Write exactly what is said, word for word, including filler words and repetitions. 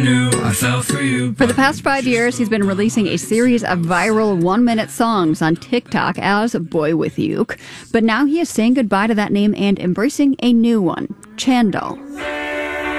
I fell for you. For the past five years, he's been releasing a series of viral one-minute songs on TikTok as Boy With You. But now he is saying goodbye to that name and embracing a new one, Chandel.